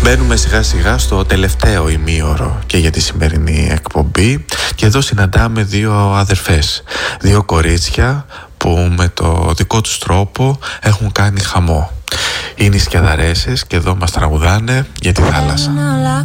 Μπαίνουμε σιγά σιγά στο τελευταίο ημίωρο και για τη σημερινή εκπομπή και εδώ συναντάμε δύο αδερφές, δύο κορίτσια που με το δικό τους τρόπο έχουν κάνει χαμό. Είναι οι Σκιαδαρέσες και εδώ μας τραγουδάνε για τη θάλασσα.